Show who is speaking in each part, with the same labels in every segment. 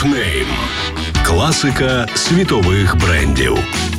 Speaker 1: Топ-нейм. Класика світових брендів.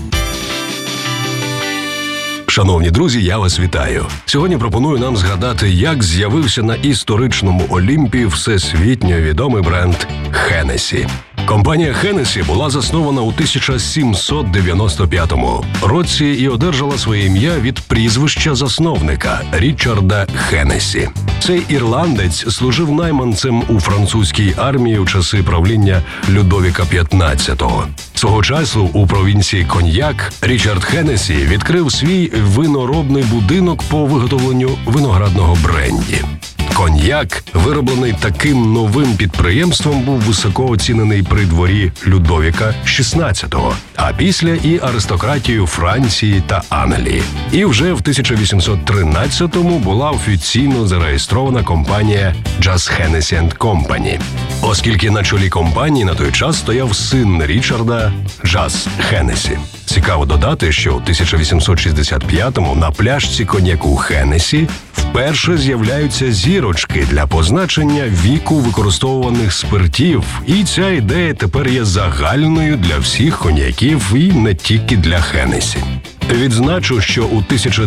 Speaker 1: Шановні друзі, я вас вітаю. Сьогодні пропоную нам згадати, як з'явився на історичному Олімпі всесвітньо відомий бренд Hennessy. Компанія Hennessy була заснована у 1795 році і одержала своє ім'я від прізвища засновника Річарда Хеннесі. Цей ірландець служив найманцем у французькій армії у часи правління Людовіка XV. Свого часу у провінції Коньяк Річард Хеннесі відкрив свій виноробний будинок по виготовленню виноградного бренді. Коньяк, вироблений таким новим підприємством, був високо оцінений при дворі Людовіка XVI, а після і аристократією Франції та Англії. І вже в 1813-му була офіційно зареєстрована компанія Just Hennessy & Company. Оскільки на чолі компанії на той час стояв син Річарда Just Hennessy. Цікаво додати, що у 1865-му на пляшці коньяку Хеннесі вперше з'являються зірочки для позначення віку використовуваних спиртів. І ця ідея тепер є загальною для всіх коньяків і не тільки для Хеннесі. Відзначу, що у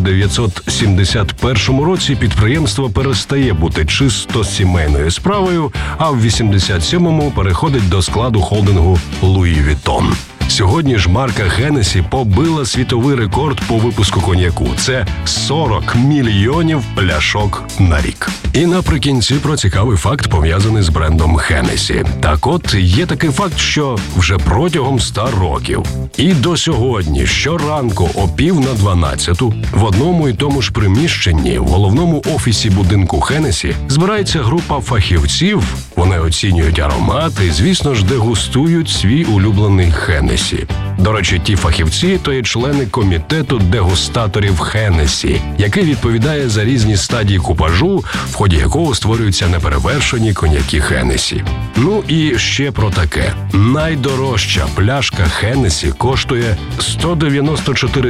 Speaker 1: 1971 році підприємство перестає бути чисто сімейною справою, а в 87-му переходить до складу холдингу Louis Vuitton. Сьогодні ж марка Hennessy побила світовий рекорд по випуску коньяку. Це 40 мільйонів пляшок на рік. І наприкінці про цікавий факт, пов'язаний з брендом Hennessy. Так от, є такий факт, що вже протягом 100 років і до сьогодні щоранку о 11:50 в одному і тому ж приміщенні, в головному офісі будинку Hennessy, збирається група фахівців, вони оцінюють аромати і, звісно ж, дегустують свій улюблений Hennessy. До речі, ті фахівці – то є члени комітету дегустаторів Hennessy, який відповідає за різні стадії купажу, в ході якого створюються неперевершені коньяки Hennessy. Ну і ще про таке. Найдорожча пляшка Hennessy коштує $194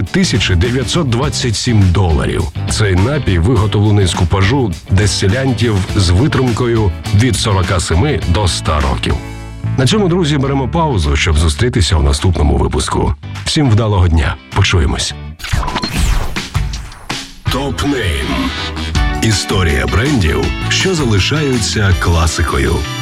Speaker 1: 927. Цей напій виготовлений з купажу дистилянтів з витримкою від 47 до 100 років. На цьому, друзі, беремо паузу, щоб зустрітися у наступному випуску. Всім вдалого дня. Почуємось. Топ-нейм. Історія брендів, що залишаються класикою.